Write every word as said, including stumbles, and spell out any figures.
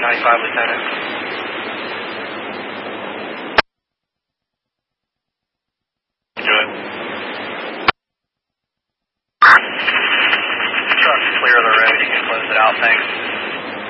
ninety-five, Lieutenant. Good. Truck's clear of the road. You can close it out. Thanks.